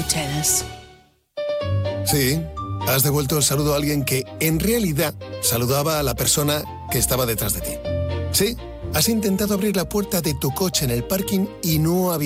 Bruselas. Sí, has devuelto el saludo a alguien que, en realidad, saludaba a la persona que estaba detrás de ti. Sí, has intentado abrir la puerta de tu coche en el parking y no había